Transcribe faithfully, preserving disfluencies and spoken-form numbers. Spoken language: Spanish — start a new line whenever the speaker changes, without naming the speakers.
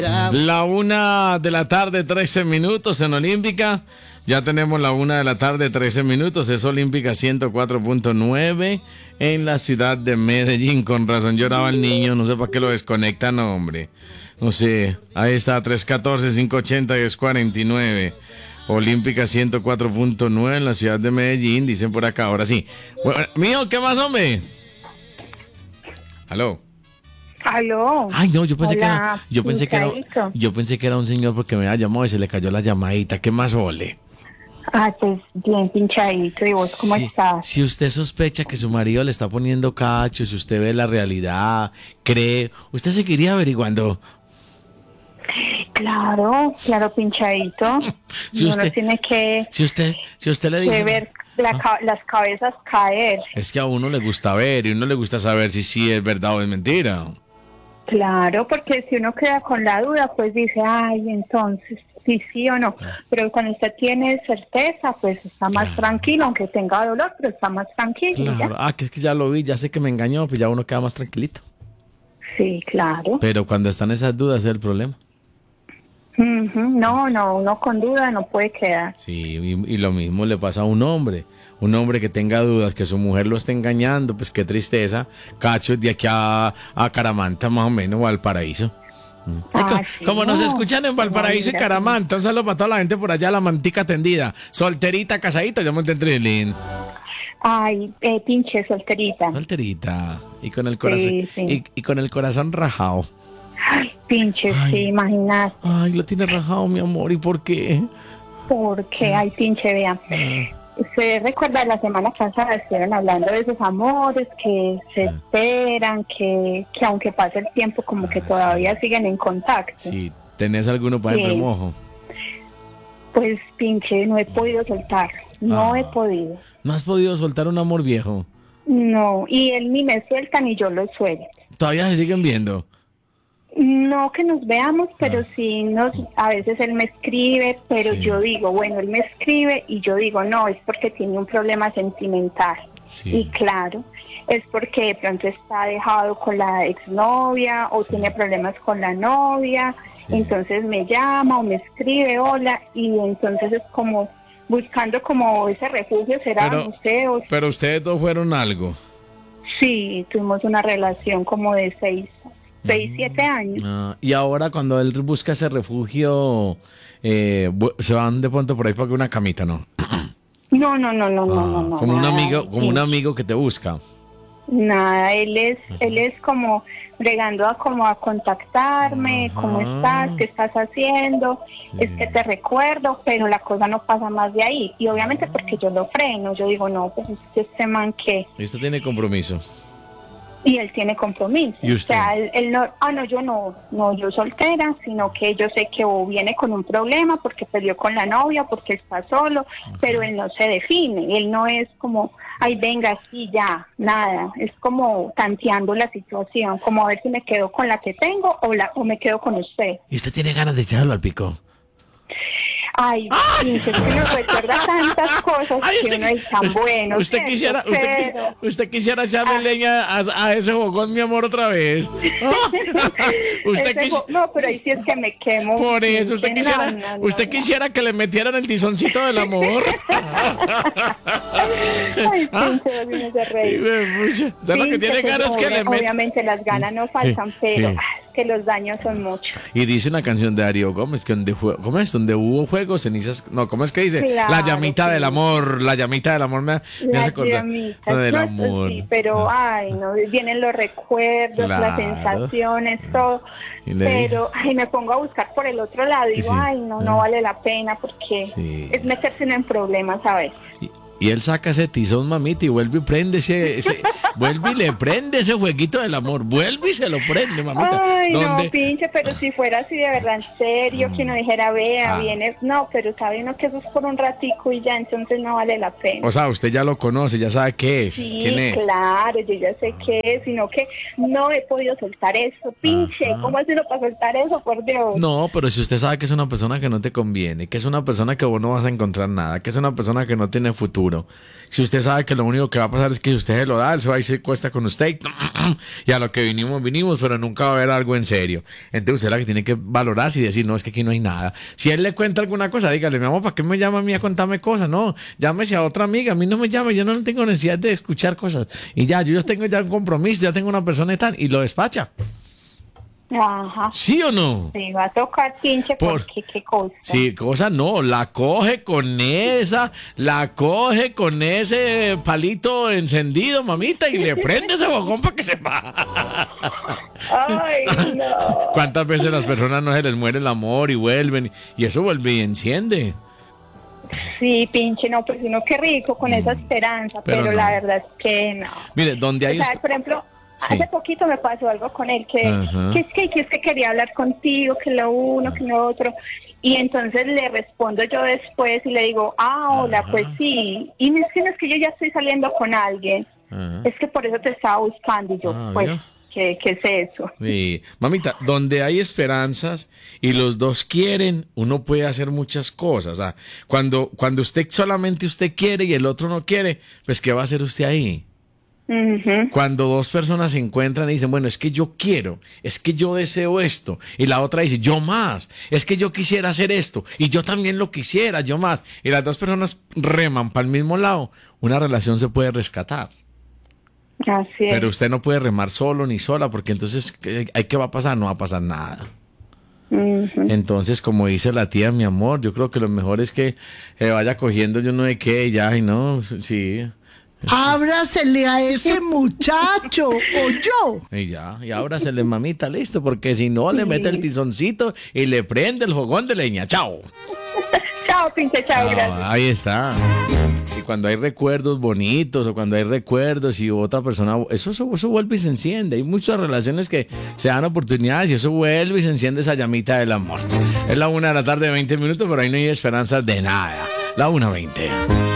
La una de la tarde, trece minutos en Olímpica. Ya tenemos la una de la tarde, trece minutos. Es Olímpica ciento cuatro punto nueve en la ciudad de Medellín. Con razón lloraba el niño. No sé para qué lo desconectan, hombre. No sé. Ahí está, tres uno cuatro, cinco ocho cero, diez cuarenta y nueve. Olímpica ciento cuatro punto nueve en la ciudad de Medellín. Dicen por acá. Ahora sí. Bueno, mío, ¿qué más, hombre? Aló.
Aló.
Ay, no, yo pensé
Hola,
que era, yo pensé que era,
Micaelito.
yo pensé que era un señor porque me había llamado y se le cayó la llamadita. ¿Qué más, ole?
Ah, pues bien pinchadito. ¿Y vos cómo
si,
estás?
Si usted sospecha que su marido le está poniendo cacho, si usted ve la realidad, cree, usted seguiría averiguando.
Claro, claro, pinchadito.
Si
Uno
usted,
tiene que,
si usted, si usted le
que
dice,
ver la ca- las cabezas caer.
es que a uno le gusta ver y a uno le gusta saber si sí es verdad o es mentira.
Claro, porque si uno queda con la duda, pues dice, ay, entonces, sí, sí o no. Pero cuando usted tiene certeza, pues está más
Claro.
tranquilo, aunque tenga dolor, pero está más tranquilo. y
Claro.
ya.
Ah, que es que ya lo vi, ya sé que me engañó, pues ya uno queda más tranquilito.
Sí, claro.
Pero cuando están esas dudas es el problema.
Ujú. No, no, uno con duda no puede quedar.
Sí, y, y lo mismo le pasa a un hombre. Un hombre que tenga dudas, que su mujer lo esté engañando, pues qué tristeza. Cacho, de aquí a, a Caramanta, más o menos, o al Paraíso. Mm. Ay,
Ah,
co-
sí,
como nos
no.
escuchan en Valparaíso y
Mira,
Caramanta, un saludo para toda la gente por allá, la mantica tendida. Solterita, casadita, yo monté en Trilín.
Ay, eh, pinche solterita.
Solterita. Y con el corazón,
Sí, sí.
y, y con el corazón rajado.
Ay, pinche,
Ay.
sí, imagínate.
Ay, lo tiene rajado, mi amor, ¿y por qué?
Porque, ay, pinche, vea.
Ah,
Se recuerda la semana pasada estuvieron hablando de esos amores que se esperan, que, que aunque pase el tiempo como que
Ah,
todavía siguen en contacto.
sí, ¿tenés alguno para el
Sí.
remojo?
Pues pinche, no he podido soltarlo, no
Ah.
he podido.
¿No has podido soltar un amor viejo?
No, y él ni me suelta ni yo lo suelto.
¿Todavía se siguen viendo?
No que nos veamos, pero
Ah.
sí nos, a veces él me escribe, pero
Sí.
yo digo, bueno, él me escribe y yo digo, no, es porque tiene un problema sentimental.
Sí.
Y claro, es porque de pronto está dejado con la exnovia o
Sí.
tiene problemas con la novia,
Sí.
entonces me llama o me escribe, hola, y entonces es como buscando como ese refugio, será,
Pero-
no sé, o
Pero ustedes dos fueron algo.
sí, tuvimos una relación como de seis, seis, siete años.
Ah, y ahora cuando él busca ese refugio, eh, bu- se van de pronto por ahí para una camita, ¿no?
No, no, no, no, no,
Ah,
no, no.
como un
nada,
amigo, como
sí.
un amigo que te busca.
Nada, él es, él es como bregando a como a contactarme,
Ajá.
cómo estás, qué estás haciendo,
Sí.
es que te recuerdo, pero la cosa no pasa más de ahí. Y obviamente porque yo lo freno, yo digo, no, pues es que este man que,
Y usted tiene compromiso.
y él tiene compromiso.
¿Y usted?
O sea, él, él no, ah, no, yo no, no, yo soltera, sino que yo sé que o viene con un problema porque peleó con la novia, porque está solo, pero él no se define, él no es como, ay, venga, sí, ya, nada, es como tanteando la situación, como a ver si me quedo con la que tengo o, la, o me quedo con usted.
¿Y usted tiene ganas de echarlo al pico?
Ay, pinche, es que uno recuerda tantas cosas
Ay,
que
usted,
uno es tan bueno.
usted
¿cierto?
quisiera, usted, qui-
Pero-
usted quisiera echarle leña a, a ese bogón, mi amor, otra vez. usted
Ese
quis-
jo- no, pero ahí sí es que me quemo.
Por eso, usted
No,
quisiera,
no, no,
usted
no.
quisiera que le metieran el tizoncito del amor.
Ay, pinche, vos vienes a
Y,
reír.
güey, pucha, usted lo que
Pinche,
tiene
pues,
ganas es que
obvia-
le metan.
Obviamente las ganas no faltan,
Sí,
pero
sí.
ah, es que los daños son muchos.
Y dice una canción de Darío Gómez que donde, fue, ¿cómo es? Donde hubo fuego, cenizas. No, ¿cómo es que dice?
Claro,
la llamita
sí.
del amor, la llamita del amor me, me
Las
hace acordar.
llamitas,
Lo del
no, eso
amor.
sí, pero ay, no, vienen los recuerdos, las
Claro.
sensaciones, todo.
Y le
Pero ay, me pongo a buscar por el otro lado y
Y
digo,
sí.
ay, no,
Ah.
no vale la pena porque
Sí.
es meterse uno en problemas, ¿sabes?
Y, y él saca ese tizón, mamita, y vuelve y prende ese, ese vuelve y le prende ese jueguito del amor. Vuelve y se lo prende, mamita.
Ay,
¿Dónde?
no, pinche, pero si fuera así de verdad, en serio, que uno dijera, vea,
Ah.
viene, no, pero sabe uno que eso es por un ratico y ya, entonces no vale la pena.
O sea, usted ya lo conoce, ya sabe qué es,
Sí,
quién es.
claro, yo ya sé qué es, sino que no he podido soltar eso, pinche,
Ajá.
¿cómo hace uno para soltar eso, por Dios?
No, pero si usted sabe que es una persona que no te conviene, que es una persona que vos no vas a encontrar nada, que es una persona que no tiene futuro, seguro. Si usted sabe que lo único que va a pasar es que si usted se lo da, él se va y se cuesta con usted y a lo que vinimos, vinimos, pero nunca va a haber algo en serio. Entonces usted es la que tiene que valorarse y decir, no, es que aquí no hay nada. Si él le cuenta alguna cosa, dígale, mi amor, ¿para qué me llama a mí a contarme cosas? No, llámese a otra amiga, a mí no me llame, yo no tengo necesidad de escuchar cosas. Y ya, yo tengo ya un compromiso, ya tengo una persona y tal, y lo despacha.
Ajá.
¿Sí o no?
Sí, va a tocar pinche
Por-
porque qué cosa.
Sí, cosa no, la coge con esa, la coge con ese palito encendido, mamita, y le prende ese bocón para que se va.
Ay, no.
¿Cuántas veces las personas no se les muere el amor y vuelven? Y eso vuelve y enciende.
Sí, pinche, no, pues uno qué rico con esa esperanza,
pero
pero,
no.
la verdad es que no.
Mire, donde hay...
O sea,
esp-
por ejemplo,
Sí.
hace poquito me pasó algo con él, que,
Ajá.
que es que, que es que quería hablar contigo, que lo uno, que lo otro. Y entonces le respondo yo después y le digo, ah, hola,
Ajá.
pues sí. Y me es que no es que yo ya estoy saliendo con alguien.
Ajá.
Es que por eso te estaba buscando. Y yo,
Ah,
pues,
¿vio?
¿qué, ¿qué es eso?
Sí. Mamita, donde hay esperanzas y los dos quieren, uno puede hacer muchas cosas. O sea, cuando, cuando usted solamente usted quiere y el otro no quiere, pues ¿qué va a hacer usted ahí?
Ujú.
Cuando dos personas se encuentran y dicen, bueno, es que yo quiero, es que yo deseo esto, y la otra dice, yo más, es que yo quisiera hacer esto, y yo también lo quisiera, yo más, y las dos personas reman para el mismo lado, una relación se puede rescatar.
Así es.
Pero usted no puede remar solo ni sola, porque entonces, ¿qué, qué va a pasar? No va a pasar nada.
Ujú.
Entonces, como dice la tía, mi amor, yo creo que lo mejor es que eh, vaya cogiendo yo no sé qué, y ya, y no, sí,
Ábrasele a ese muchacho, o yo.
y ya, y ahora se le mamita, listo, porque si no le mete el tizoncito y le prende el fogón de leña, chao.
Chao, pinche, chao,
Ah,
gracias.
ahí está. Y cuando hay recuerdos bonitos o cuando hay recuerdos y otra persona, eso, eso, eso vuelve y se enciende. Hay muchas relaciones que se dan oportunidades y eso vuelve y se enciende esa llamita del amor. Es la una de la tarde, veinte minutos, pero ahí no hay esperanza de nada. La una veinte.